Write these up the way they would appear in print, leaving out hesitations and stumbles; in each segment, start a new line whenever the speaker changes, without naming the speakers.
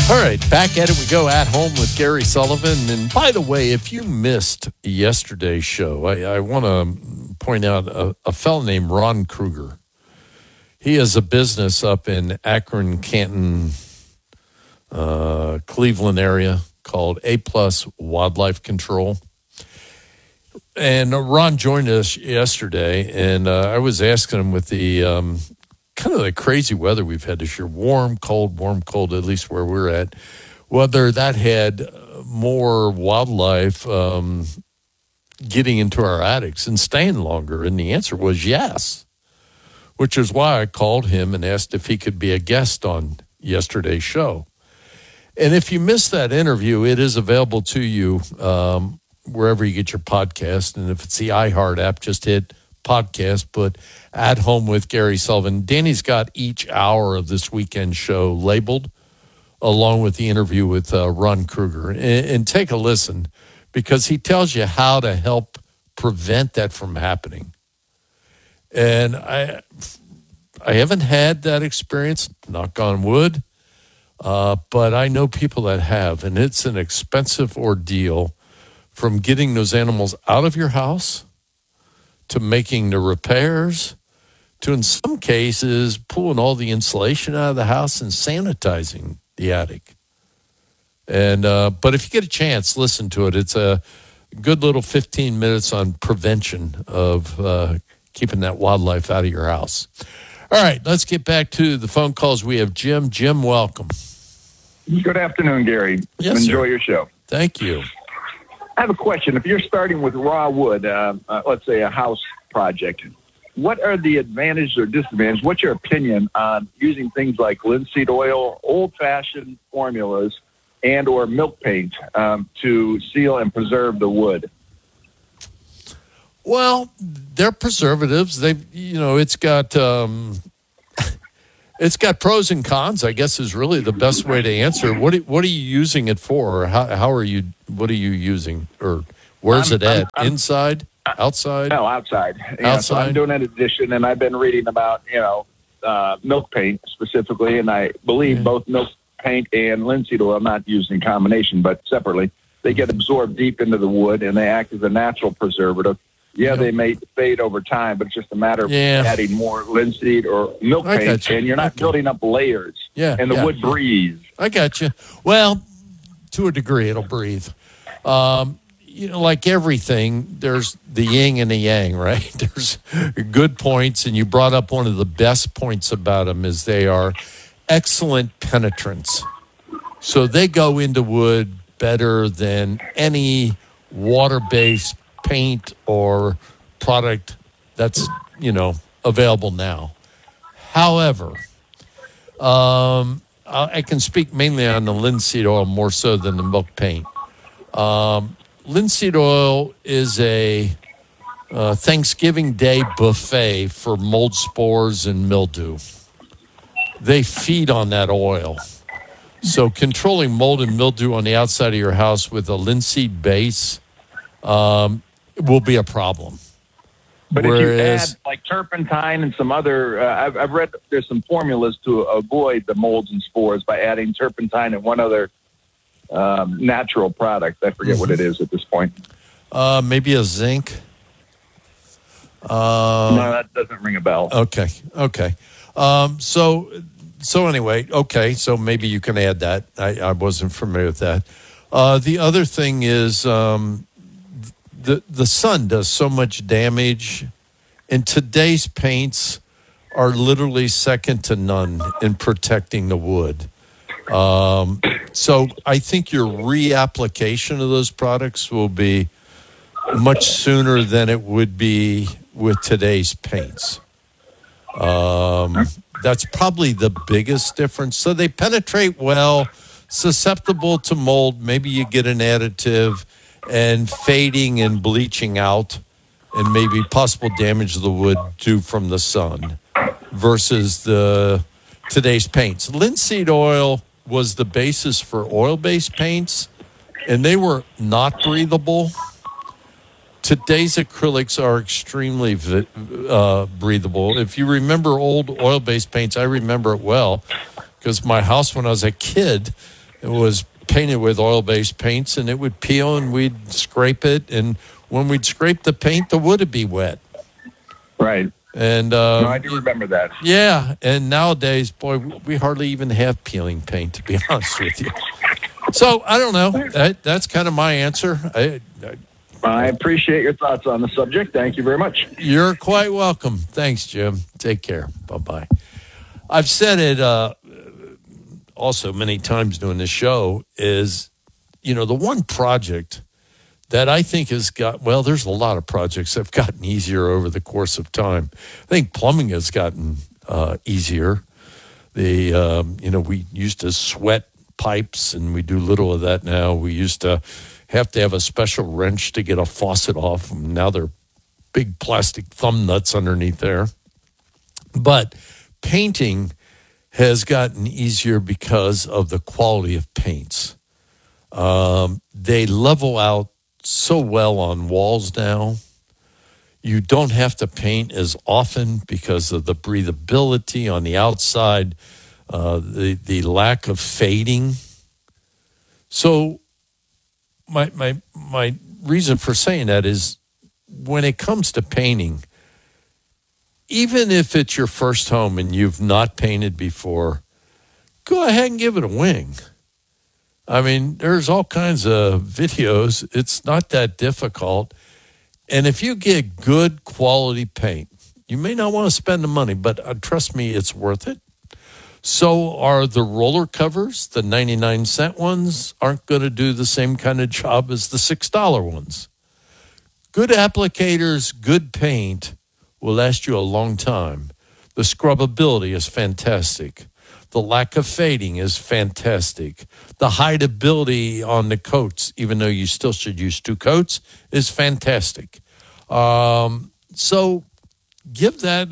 All right, back at it we go. At Home with Gary Sullivan. And by the way, if you missed yesterday's show, I want to point out a fellow named Ron Kruger. He has a business up in Akron, Canton, Cleveland area called A Plus Wildlife Control. And Ron joined us yesterday, and I was asking him with the kind of the crazy weather we've had this year, warm, cold, at least where we're at, whether that had more wildlife getting into our attics and staying longer. And the answer was yes, which is why I called him and asked if he could be a guest on yesterday's show. And if you missed that interview, it is available to you wherever you get your podcast. And if it's the iHeart app, just hit podcast, put At Home with Gary Sullivan. Danny's got each hour of this weekend show labeled along with the interview with Ron Kruger. And take a listen, because he tells you how to help prevent that from happening. And I haven't had that experience, knock on wood, but I know people that have, and it's an expensive ordeal, from getting those animals out of your house to making the repairs to, in some cases, pulling all the insulation out of the house and sanitizing the attic. And but if you get a chance, listen to it. It's a good little 15 minutes on prevention of keeping that wildlife out of your house. All right, let's get back to the phone calls. We have Jim. Jim, welcome.
Good afternoon, Gary.
Yes,
enjoy
sir.
your show.
Thank you.
I have a question. If you're starting with raw wood, let's say a house project, what are the advantages or disadvantages? What's your opinion on using things like linseed oil, old-fashioned formulas, and or milk paint to seal and preserve the wood?
Well, they're preservatives. It's got pros and cons, I guess, is really the best way to answer. What are you using it for? Or what are you using? Or where's it at? Inside? Outside?
No, outside.
Outside?
So I'm doing an addition, and I've been reading about, milk paint specifically, and I believe both milk paint and linseed oil, not used in combination, but separately, they get absorbed deep into the wood, and they act as a natural preservative. Yeah, they may fade over time, but it's just a matter of adding more linseed or milk paint, and you're not building up layers.
Yeah,
and the wood breathes.
I got you. Well, to a degree, it'll breathe. Like everything, there's the yin and the yang, right? There's good points, and you brought up one of the best points about them is they are excellent penetrants. So they go into wood better than any water-based paint or product that's, available now. However, I can speak mainly on the linseed oil more so than the milk paint. Linseed oil is a Thanksgiving Day buffet for mold spores and mildew. They feed on that oil. So controlling mold and mildew on the outside of your house with a linseed base will be a problem.
But if you add like turpentine and some other, I've read there's some formulas to avoid the molds and spores by adding turpentine and one other natural product. I forget what it is at this point.
Maybe a zinc.
No, that doesn't ring a bell.
Okay. So anyway, okay. So maybe you can add that. I wasn't familiar with that. The other thing is, the sun does so much damage, and today's paints are literally second to none in protecting the wood. So I think your reapplication of those products will be much sooner than it would be with today's paints. That's probably the biggest difference. So they penetrate well, susceptible to mold. Maybe you get an additive and fading and bleaching out, and maybe possible damage to the wood due from the sun versus today's paints. Linseed oil was the basis for oil-based paints, and they were not breathable. Today's acrylics are extremely breathable. If you remember old oil-based paints, I remember it well because my house when I was a kid, It was painted with oil-based paints, and it would peel, and we'd scrape it. And when we'd scrape the paint, the wood would be wet.
Right.
And
no, I do remember that.
Yeah, and nowadays, boy, we hardly even have peeling paint, to be honest with you. So I don't know. That's kind of my answer.
I appreciate your thoughts on the subject. Thank you very much.
You're quite welcome. Thanks, Jim. Take care. Bye-bye. I've said it also many times during the show is, the one project that I think has there's a lot of projects that have gotten easier over the course of time. I think plumbing has gotten easier. We used to sweat pipes, and we do little of that now. We used to have a special wrench to get a faucet off. And now they're big plastic thumb nuts underneath there. But painting has gotten easier because of the quality of paints. They level out so well on walls now. You don't have to paint as often because of the breathability on the outside, the lack of fading. So my reason for saying that is when it comes to painting, even if it's your first home and you've not painted before, go ahead and give it a wing. I mean, there's all kinds of videos. It's not that difficult. And if you get good quality paint, you may not want to spend the money, but trust me, it's worth it. So are the roller covers. The 99-cent ones aren't going to do the same kind of job as the $6 ones. Good applicators, good paint will last you a long time. The scrubbability is fantastic. The lack of fading is fantastic. The hideability on the coats, even though you still should use 2 coats, is fantastic. So give that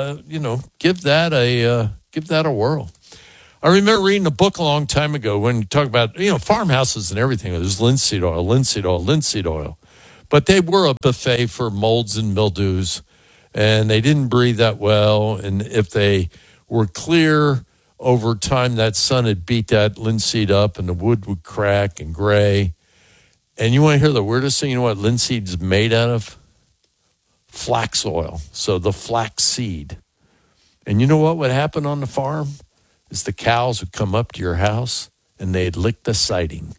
a whirl. I remember reading a book a long time ago when you talk about farmhouses and everything. It was linseed oil. But they were a buffet for molds and mildews, and they didn't breathe that well. And if they were clear over time, that sun had beat that linseed up, and the wood would crack and gray. And you want to hear the weirdest thing? You know what linseed is made out of? Flax oil. So the flax seed. And you know what would happen on the farm? Is the cows would come up to your house, and they'd lick the siding.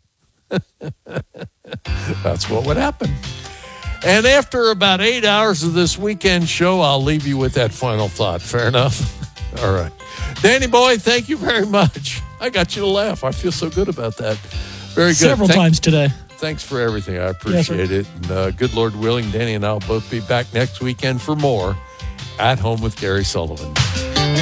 That's what would happen. And after about 8 hours of this weekend show, I'll leave you with that final thought. Fair enough? All right. Danny boy, thank you very much. I got you to laugh. I feel so good about that. Very good.
Several times today.
Thanks for everything. I appreciate it. And good Lord willing, Danny and I will both be back next weekend for more At Home with Gary Sullivan.